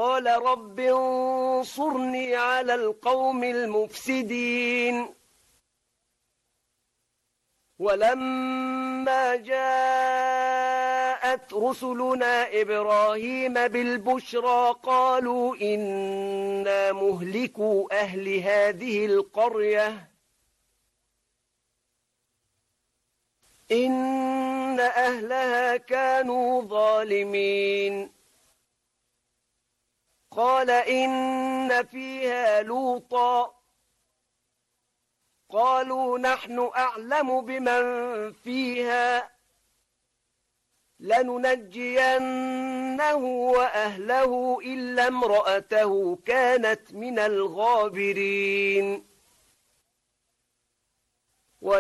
قال رب انصرني على القوم المفسدين ولما جاءت رسلنا إبراهيم بالبشرى قالوا إنا مهلكوا أهل هذه القرية إن أهلها كانوا ظالمين قال إن فيها لوطا قالوا نحن أعلم بمن فيها لننجينه وأهله إلا امرأته كانت من الغابرين